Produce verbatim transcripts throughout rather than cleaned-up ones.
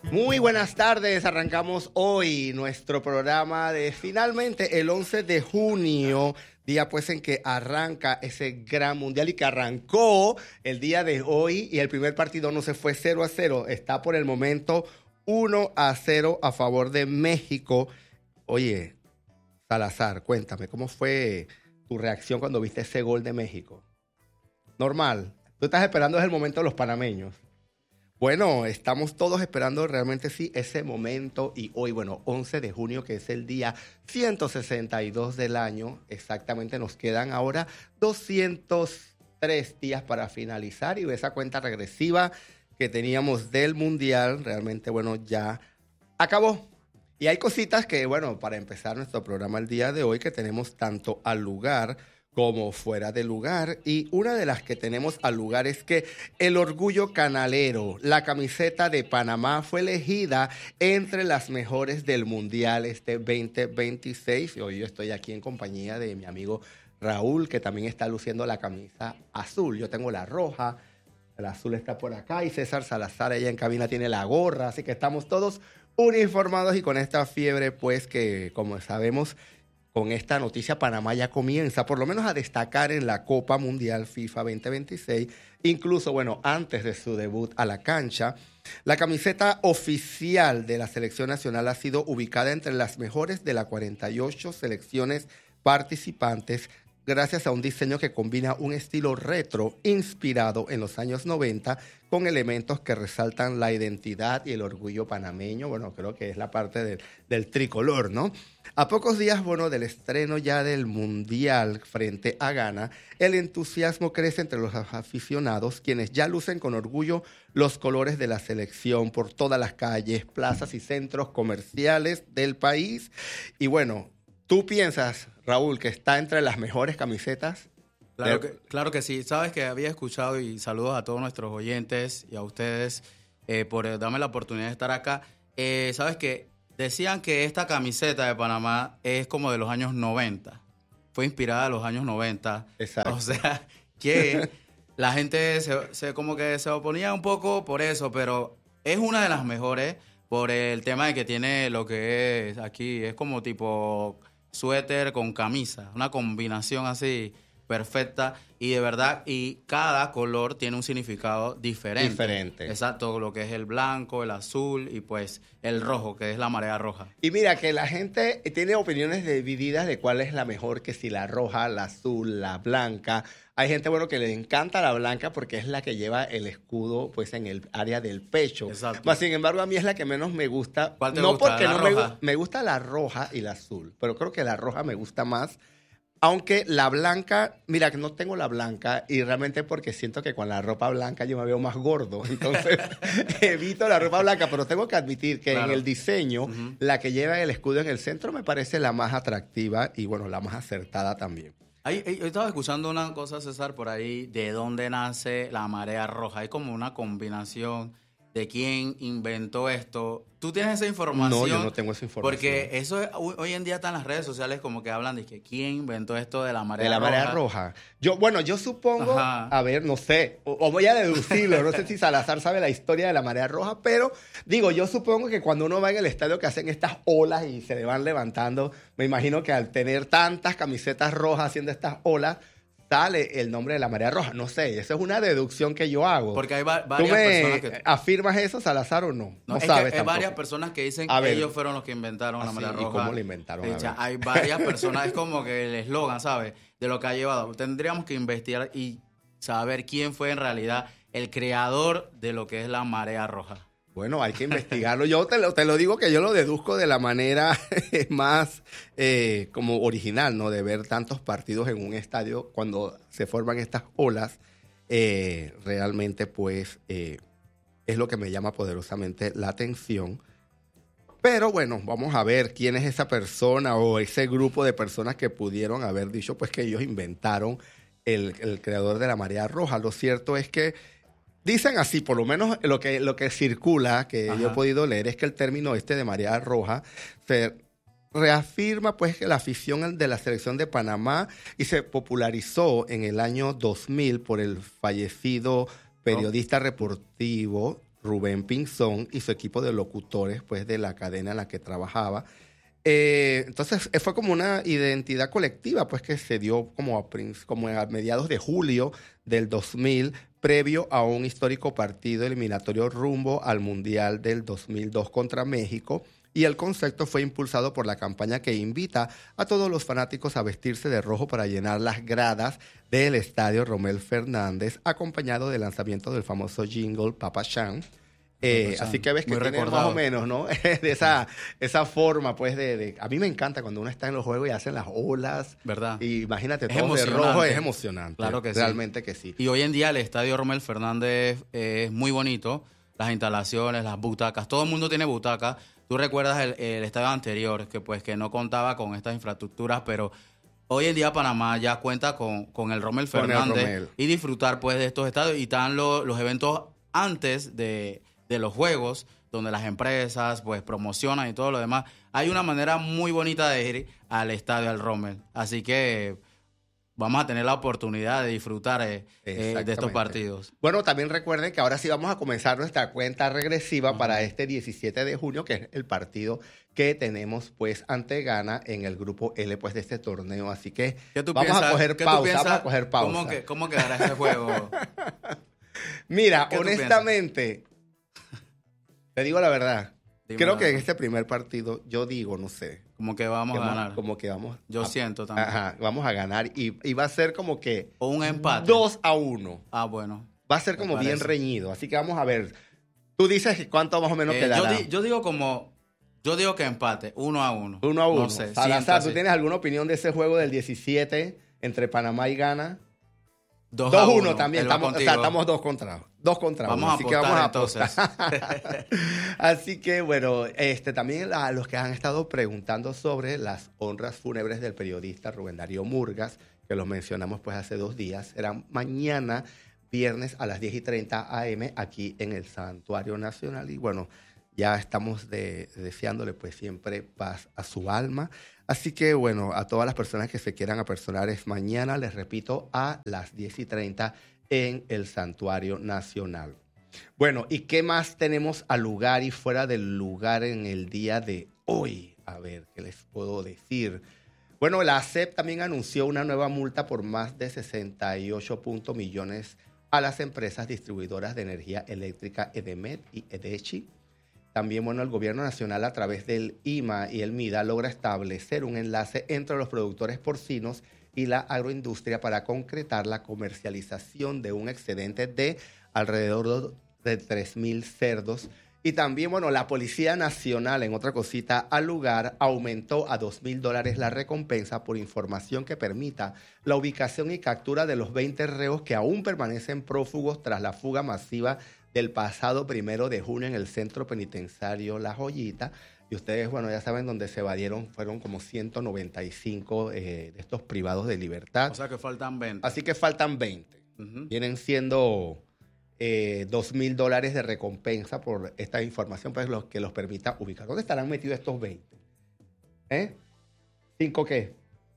Muy buenas tardes, arrancamos hoy nuestro programa de finalmente el once de junio, día pues en que arranca ese gran mundial y que arrancó el día de hoy y el primer partido no se fue cero a cero, está por el momento uno a cero a favor de México. Oye, Salazar, cuéntame, ¿cómo fue tu reacción cuando viste ese gol de México? Normal, tú estás esperando desde el momento de los panameños. Bueno, estamos todos esperando realmente sí ese momento y hoy, bueno, once de junio, que es el día ciento sesenta y dos del año, exactamente nos quedan ahora doscientos tres días para finalizar y esa cuenta regresiva que teníamos del Mundial, realmente, bueno, ya acabó. Y hay cositas que, bueno, para empezar nuestro programa el día de hoy, que tenemos tanto al lugar como fuera de lugar, y una de las que tenemos al lugar es que el orgullo canalero, la camiseta de Panamá, fue elegida entre las mejores del Mundial este veinte veintiséis, y hoy yo estoy aquí en compañía de mi amigo Raúl, que también está luciendo la camisa azul. Yo tengo la roja, la azul está por acá, y César Salazar, ella en cabina, tiene la gorra, así que estamos todos uniformados y con esta fiebre, pues, que como sabemos, con esta noticia, Panamá ya comienza, por lo menos a destacar en la Copa Mundial FIFA veinte veintiséis, incluso, bueno, antes de su debut a la cancha. La camiseta oficial de la selección nacional ha sido ubicada entre las mejores de las cuarenta y ocho selecciones participantes, gracias a un diseño que combina un estilo retro inspirado en los años noventa con elementos que resaltan la identidad y el orgullo panameño. Bueno, creo que es la parte del, del tricolor, ¿no? A pocos días, bueno, del estreno ya del Mundial frente a Ghana, el entusiasmo crece entre los aficionados, quienes ya lucen con orgullo los colores de la selección por todas las calles, plazas y centros comerciales del país. Y bueno, ¿tú piensas, Raúl, que está entre las mejores camisetas? Claro que, claro que sí. Sabes que había escuchado, y saludos a todos nuestros oyentes y a ustedes eh, por darme la oportunidad de estar acá. Eh, Sabes que decían que esta camiseta de Panamá es como de los años noventa. Fue inspirada en los años noventa. Exacto. O sea, que la gente se, se como que se oponía un poco por eso, pero es una de las mejores por el tema de que tiene lo que es aquí, es como tipo suéter con camisa, una combinación así perfecta y de verdad, y cada color tiene un significado diferente. Diferente. Exacto, lo que es el blanco, el azul y pues el rojo, que es la marea roja. Y mira que la gente tiene opiniones divididas de cuál es la mejor, que si la roja, la azul, la blanca. Hay gente, bueno, que le encanta la blanca porque es la que lleva el escudo pues en el área del pecho. Exacto. Mas, sin embargo, a mí es la que menos me gusta. ¿Cuál te no gusta? porque ¿La no me, roja? me gusta la roja y la azul, pero creo que la roja me gusta más. Aunque la blanca, mira que no tengo la blanca y realmente porque siento que con la ropa blanca yo me veo más gordo. Entonces evito la ropa blanca, pero tengo que admitir que Claro. en el diseño, Uh-huh. la que lleva el escudo en el centro me parece la más atractiva y bueno, la más acertada también. Ahí, ahí, yo estaba escuchando una cosa, César, por ahí, de dónde nace la marea roja. Hay como una combinación de quién inventó esto. ¿Tú tienes esa información? No, yo no tengo esa información. Porque eso es- hoy hoy en día están las redes sociales como que hablan de que quién inventó esto de la marea De la roja. marea roja. Yo, bueno, yo supongo, Ajá. a ver, no sé, o, o voy a deducirlo, no sé si Salazar sabe la historia de la marea roja, pero digo, yo supongo que cuando uno va en el estadio que hacen estas olas y se le van levantando, me imagino que al tener tantas camisetas rojas haciendo estas olas, sale el nombre de la marea roja. No sé, esa es una deducción que yo hago. Porque hay va- ¿Tú varias me personas que... afirmas eso, Salazar, o no? No, No, es sabes que hay tampoco. varias personas que dicen A que ver. ellos fueron los que inventaron Ah, la marea sí, ¿y roja. cómo la inventaron? A O sea, ver. hay varias personas, es como que el eslogan, ¿sabes? De lo que ha llevado. Tendríamos que investigar y saber quién fue en realidad el creador de lo que es la marea roja. Bueno, hay que investigarlo. Yo te lo, te lo digo que yo lo deduzco de la manera más eh, como original, ¿no? De ver tantos partidos en un estadio cuando se forman estas olas. Eh, realmente, pues, eh, es lo que me llama poderosamente la atención. Pero bueno, vamos a ver quién es esa persona o ese grupo de personas que pudieron haber dicho, pues, que ellos inventaron el, el creador de la marea roja. Lo cierto es que dicen así, por lo menos lo que, lo que circula, que Ajá. yo he podido leer, es que el término este de marea roja se reafirma pues que la afición de la selección de Panamá y se popularizó en el año dos mil por el fallecido periodista deportivo Rubén Pinzón y su equipo de locutores, pues, de la cadena en la que trabajaba. Eh, entonces, eh, fue como una identidad colectiva, pues, que se dio como a, como a mediados de julio del dos mil, previo a un histórico partido eliminatorio rumbo al Mundial del dos mil dos contra México. Y el concepto fue impulsado por la campaña que invita a todos los fanáticos a vestirse de rojo para llenar las gradas del estadio Rommel Fernández, acompañado del lanzamiento del famoso jingle Papa Chan. Eh, así que ves que tiene más o menos, ¿no? de esa, esa forma, pues, de, de... A mí me encanta cuando uno está en los juegos y hacen las olas. ¿Verdad? Y imagínate, todo de rojo, es emocionante. Claro que sí. Realmente que sí. Y hoy en día el estadio Rommel Fernández es muy bonito. Las instalaciones, las butacas, todo el mundo tiene butacas. Tú recuerdas el, el estadio anterior, que pues que no contaba con estas infraestructuras, pero hoy en día Panamá ya cuenta con, con el Rommel Fernández el Rommel. Y disfrutar pues de estos estadios. Y están lo, los eventos antes de, de los juegos, donde las empresas pues promocionan y todo lo demás. Hay una manera muy bonita de ir al estadio, al Rommel. Así que vamos a tener la oportunidad de disfrutar eh, eh, de estos partidos. Bueno, también recuerden que ahora sí vamos a comenzar nuestra cuenta regresiva uh-huh. para este diecisiete de junio, que es el partido que tenemos pues ante Ghana en el grupo L pues de este torneo. Así que vamos piensas, a coger pausa, piensas, vamos a coger pausa. ¿Cómo, que, cómo quedará ese juego? Mira, honestamente, te digo la verdad. Dime Creo la que verdad. en este primer partido, yo digo, no sé. Como que vamos que a ganar. Como que vamos. Yo a, siento también. Ajá, vamos a ganar y, y va a ser como que... O un empate. dos a uno. Ah, bueno. Va a ser como bien reñido. Así que vamos a ver. Tú dices cuánto más o menos eh, quedará. Yo, di, yo digo como... Yo digo que empate. Uno a uno. Uno a uno. No sé. Salazar, ¿tú tienes alguna opinión de ese juego del diecisiete entre Panamá y Ghana? dos a uno también. Estamos, o sea, estamos dos contra dos contra vamos uno. A así apostar, que vamos a apostar. Así que, bueno, este también a los que han estado preguntando sobre las honras fúnebres del periodista Rubén Darío Murgas, que los mencionamos pues hace dos días, serán mañana, viernes a las diez y treinta a eme aquí en el Santuario Nacional. Y bueno, ya estamos de, deseándole pues siempre paz a su alma. Así que, bueno, a todas las personas que se quieran apersonar es mañana, les repito, a las diez y treinta en el Santuario Nacional. Bueno, ¿y qué más tenemos al lugar y fuera del lugar en el día de hoy? A ver, ¿qué les puedo decir? Bueno, la A C E P también anunció una nueva multa por más de sesenta y ocho millones a las empresas distribuidoras de energía eléctrica EDEMET y EDECHI. También, bueno, el gobierno nacional a través del I M A y el MIDA logra establecer un enlace entre los productores porcinos y la agroindustria para concretar la comercialización de un excedente de alrededor de tres mil cerdos. Y también, bueno, la Policía Nacional, en otra cosita, al lugar aumentó a dos mil dólares la recompensa por información que permita la ubicación y captura de los veinte reos que aún permanecen prófugos tras la fuga masiva del pasado primero de junio en el centro penitenciario La Joyita. Y ustedes, bueno, ya saben, donde se evadieron fueron como ciento noventa y cinco eh, de estos privados de libertad. O sea que faltan veinte. Así que faltan veinte. Uh-huh. Vienen siendo eh, dos mil dólares de recompensa por esta información, pues los que los permita ubicar. ¿Dónde estarán metidos estos veinte? ¿Eh? ¿Cinco qué?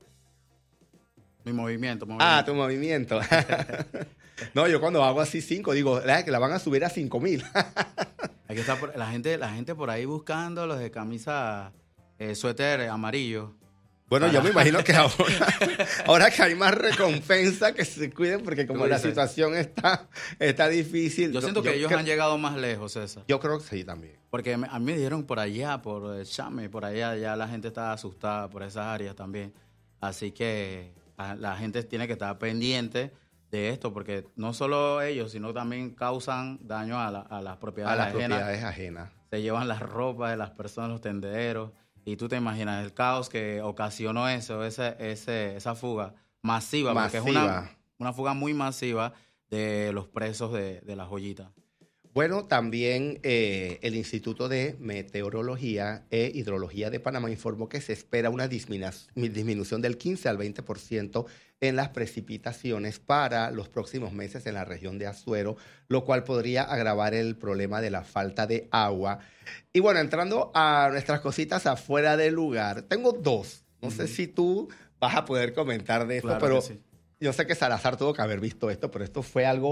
Mi movimiento, movimiento. Ah, tu movimiento. No, yo cuando hago así cinco, digo, que la van a subir a cinco mil. Aquí está por, la, gente, la gente por ahí buscando los de camisa, eh, suéter amarillo. Bueno, para... yo me imagino que ahora, ahora que hay más recompensa, que se cuiden, porque como la situación está, está difícil. Yo siento que yo ellos creo, han llegado más lejos, César. Yo creo que sí también. Porque me, a mí me dijeron por allá, por el Chame, por allá, ya la gente está asustada por esas áreas también. Así que a, la gente tiene que estar pendiente de esto, porque no solo ellos, sino también causan daño a, la, a las propiedades ajenas. A las ajenas. propiedades ajenas. Se llevan las ropas de las personas, los tendederos, y tú te imaginas el caos que ocasionó eso, ese, ese, esa fuga masiva, masiva. Porque es una, una fuga muy masiva de los presos de, de La Joyita. Bueno, también eh, el Instituto de Meteorología e Hidrología de Panamá informó que se espera una disminu- disminución del quince al veinte por ciento en las precipitaciones para los próximos meses en la región de Azuero, lo cual podría agravar el problema de la falta de agua. Y bueno, entrando a nuestras cositas afuera del lugar, tengo dos. No uh-huh. sé si tú vas a poder comentar de esto, claro pero sí. Yo sé que Salazar tuvo que haber visto esto, pero esto fue algo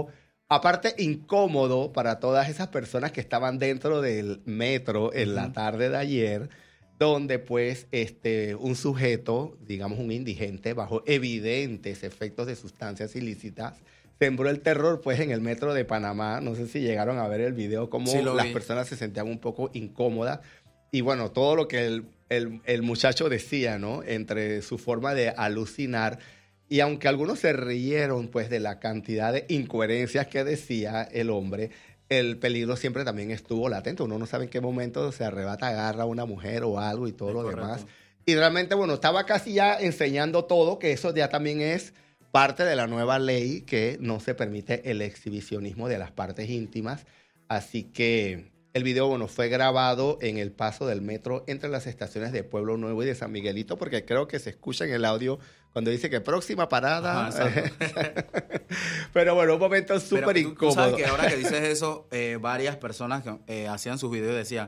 aparte incómodo para todas esas personas que estaban dentro del metro en uh-huh. la tarde de ayer, donde pues este, un sujeto, digamos un indigente, bajo evidentes efectos de sustancias ilícitas, sembró el terror pues en el metro de Panamá. No sé si llegaron a ver el video, cómo sí, las vi. personas se sentían un poco incómodas. Y bueno, todo lo que el, el, el muchacho decía, ¿no? Entre su forma de alucinar. Y aunque algunos se rieron pues de la cantidad de incoherencias que decía el hombre, el peligro siempre también estuvo latente. Uno no sabe en qué momento se arrebata, agarra a una mujer o algo y todo es lo correcto. demás. Y realmente, bueno, estaba casi ya enseñando todo, que eso ya también es parte de la nueva ley, que no se permite el exhibicionismo de las partes íntimas. Así que el video, bueno, fue grabado en el paso del metro entre las estaciones de Pueblo Nuevo y de San Miguelito, porque creo que se escucha en el audio cuando dice que próxima parada. Ajá, Pero bueno, un momento súper incómodo. Tú sabes que ahora que dices eso, eh, varias personas que eh, hacían sus videos y decían,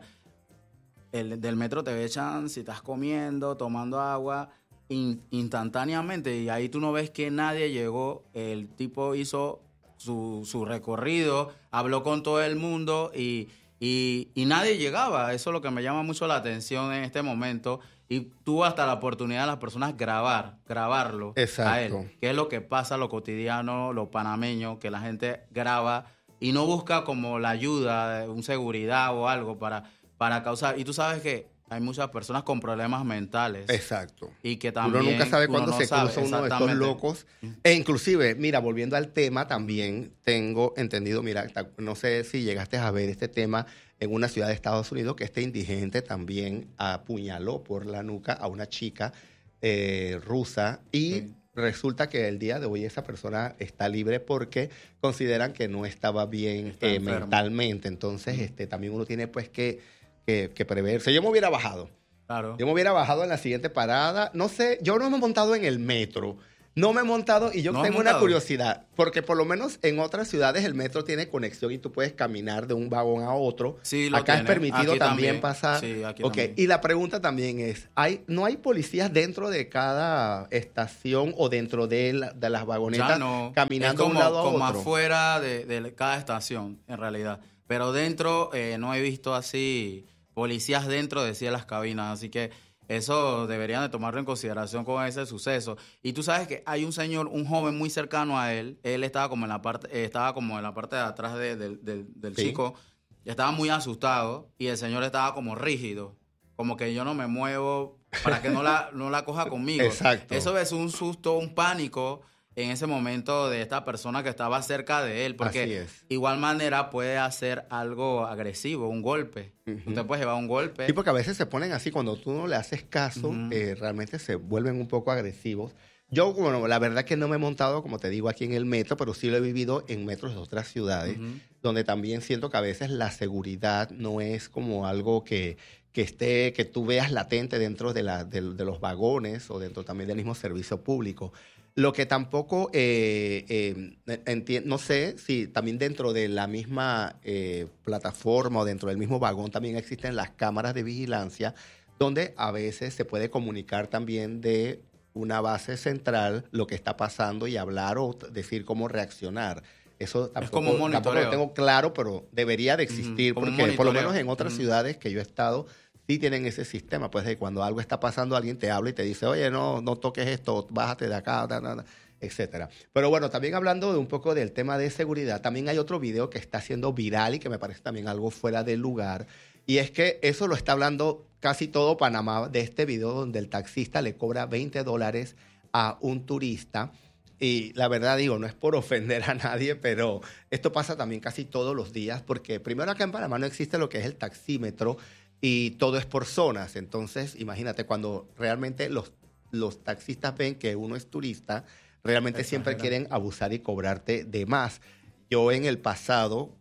el, del metro te echan si estás comiendo, tomando agua, in, instantáneamente, y ahí tú no ves que nadie llegó. El tipo hizo su, su recorrido, habló con todo el mundo y... Y, y nadie llegaba. Eso es lo que me llama mucho la atención en este momento. Y tuvo hasta la oportunidad de las personas grabar, grabarlo Exacto. a él. Que es lo que pasa, lo cotidiano, lo panameño, que la gente graba y no busca como la ayuda de un seguridad o algo para, para causar. Y tú sabes que hay muchas personas con problemas mentales. Exacto. Y que también uno nunca sabe cuándo no se sabe, cruza uno de estos locos. E inclusive, mira, volviendo al tema, también tengo entendido, mira, no sé si llegaste a ver este tema en una ciudad de Estados Unidos, que este indigente también apuñaló por la nuca a una chica eh, rusa y... Sí. Resulta que el día de hoy esa persona está libre porque consideran que no estaba bien eh, mentalmente. Entonces, este, también uno tiene pues que, que, que preverse. Yo me hubiera bajado. Claro. Yo me hubiera bajado en la siguiente parada. No sé, yo no me he montado en el metro. No me he montado y yo ¿No tengo una curiosidad, porque por lo menos en otras ciudades el metro tiene conexión y tú puedes caminar de un vagón a otro. Sí, lo Acá tiene. es permitido aquí también, también pasar. Sí, aquí okay. también. Y la pregunta también es, ¿hay, ¿no hay policías dentro de cada estación o dentro de, la, de las vagonetas ya no. caminando es como, de un lado a como otro? afuera de, de cada estación, en realidad. Pero dentro eh, no he visto así policías dentro de sí de las cabinas, así que eso deberían de tomarlo en consideración con ese suceso. Y tú sabes que hay un señor, un joven muy cercano a él. Él estaba como en la parte, eh, estaba como en la parte de atrás de, de, de, del sí. chico. Y estaba muy asustado y el señor estaba como rígido, como que yo no me muevo para que no la, no la coja conmigo. Exacto. Eso es un susto, un pánico en ese momento de esta persona que estaba cerca de él, porque Así es. igual manera puede hacer algo agresivo, un golpe. Uh-huh. Usted puede llevar un golpe. Sí, porque a veces se ponen así, cuando tú no le haces caso, uh-huh. eh, realmente se vuelven un poco agresivos. Yo, bueno, la verdad que no me he montado, como te digo, aquí en el metro, pero sí lo he vivido en metros de otras ciudades, uh-huh. donde también siento que a veces la seguridad no es como algo que, que esté, que tú veas latente dentro de, la, de, de los vagones o dentro también del mismo servicio público. Lo que tampoco, eh, eh, enti- no sé si también dentro de la misma eh, plataforma o dentro del mismo vagón también existen las cámaras de vigilancia, donde a veces se puede comunicar también de una base central lo que está pasando y hablar o decir cómo reaccionar. Eso tampoco, es como un monitoreo. Tampoco lo tengo claro, pero debería de existir, mm, porque por lo menos en otras mm. ciudades que yo he estado, sí tienen ese sistema, pues de cuando algo está pasando, alguien te habla y te dice, oye, no, no toques esto, bájate de acá, da, da, da, etcétera. Pero bueno, también hablando de un poco del tema de seguridad, también hay otro video que está siendo viral y que me parece también algo fuera de lugar, y es que eso lo está hablando casi todo Panamá, de este video donde el taxista le cobra veinte dólares a un turista. Y la verdad digo, no es por ofender a nadie, pero esto pasa también casi todos los días, porque primero acá en Panamá no existe lo que es el taxímetro, y todo es por zonas. Entonces, imagínate, cuando realmente los, los taxistas ven que uno es turista, realmente Exagera. siempre quieren abusar y cobrarte de más. Yo en el pasado,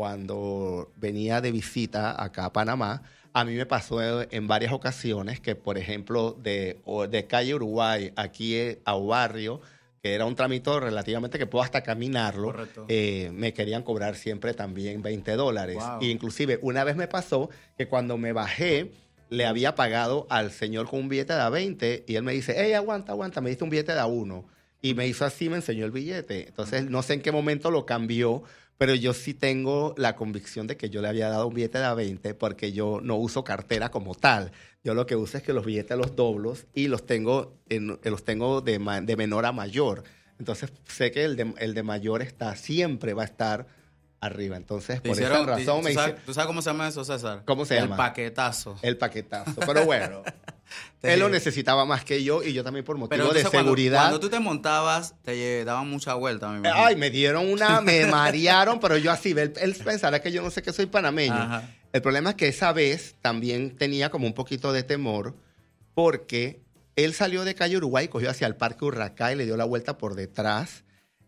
cuando venía de visita acá a Panamá, a mí me pasó en varias ocasiones que, por ejemplo, de, de calle Uruguay aquí a Barrio, que era un trámite relativamente que puedo hasta caminarlo, eh, me querían cobrar siempre también veinte dólares. Wow. Y inclusive una vez me pasó que cuando me bajé, le había pagado al señor con un billete de a veinte y él me dice, hey, aguanta, aguanta, me diste un billete de a uno. Y me hizo así, me enseñó el billete. Entonces, no sé en qué momento lo cambió, pero yo sí tengo la convicción de que yo le había dado un billete de a veinte porque yo no uso cartera como tal. Yo lo que uso es que los billetes los doblo y los tengo, en, los tengo de, ma, de menor a mayor. Entonces sé que el de, el de mayor está, siempre va a estar arriba. Entonces, por hicieron, esa razón ¿tú me sabes, hice... ¿Tú sabes cómo se llama eso, César? ¿Cómo se el llama? El paquetazo. El paquetazo. Pero bueno, él lo necesitaba más que yo y yo también por motivo Pero de seguridad. Cuando, cuando tú te montabas, te daban mucha vuelta. Me imagino. Ay, me dieron una, me marearon, pero yo así, él, él pensará que yo no sé que soy panameño. Ajá. El problema es que esa vez también tenía como un poquito de temor porque él salió de calle Uruguay, cogió hacia el Parque Urracá y le dio la vuelta por detrás.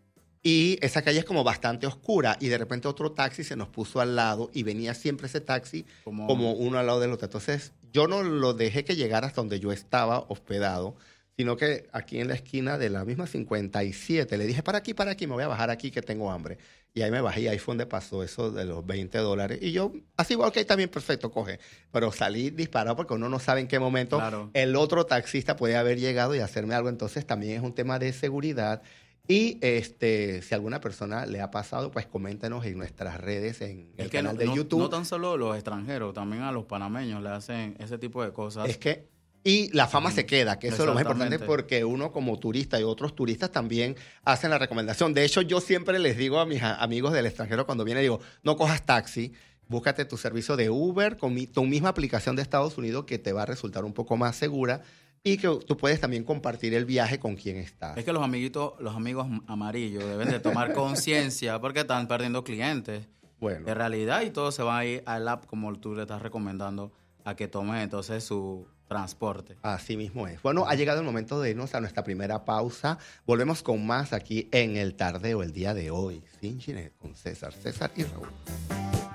Y esa calle es como bastante oscura y de repente otro taxi se nos puso al lado y venía siempre ese taxi como, como uno al lado del otro. Entonces yo no lo dejé que llegara hasta donde yo estaba hospedado, sino que aquí en la esquina de la misma cincuenta y siete le dije, para aquí, para aquí, me voy a bajar aquí que tengo hambre. Y ahí me bajé y ahí fue donde pasó eso de los veinte dólares. Y yo, así, ok, está bien, perfecto, coge. Pero salí disparado porque uno no sabe en qué momento claro. el otro taxista puede haber llegado y hacerme algo. Entonces también es un tema de seguridad. Y este, si a alguna persona le ha pasado, pues coméntenos en nuestras redes, en el es que canal no, de no, YouTube. No tan solo los extranjeros, también a los panameños le hacen ese tipo de cosas. Es que, y la fama mm, se queda, que eso es lo más importante porque uno como turista y otros turistas también hacen la recomendación. De hecho, yo siempre les digo a mis amigos del extranjero cuando vienen, digo, no cojas taxi, búscate tu servicio de Uber con mi, tu misma aplicación de Estados Unidos que te va a resultar un poco más segura. Y que tú puedes también compartir el viaje con quien estás. Es que los amiguitos, los amigos amarillos deben de tomar conciencia porque están perdiendo clientes. Bueno. De realidad y todo se va a ir al app como tú le estás recomendando a que tome entonces su transporte. Así mismo es. Bueno, ha llegado el momento de irnos a nuestra primera pausa. Volvemos con más aquí en el Tardeo el día de hoy. Sin Ginette, con César, César y Raúl.